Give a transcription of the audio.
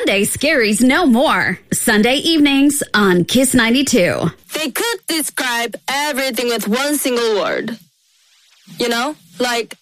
Sunday scaries no more. Sunday evenings on Kiss 92. They could describe everything with one single word. You know? Like